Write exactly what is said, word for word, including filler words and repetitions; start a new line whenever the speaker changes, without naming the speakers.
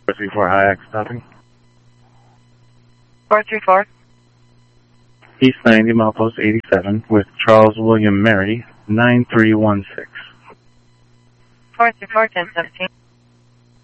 four three four High X stopping.
four three four.
East ninety, milepost eighty-seven, with Charles William Mary, nine three one six.
four three four, ten seventeen.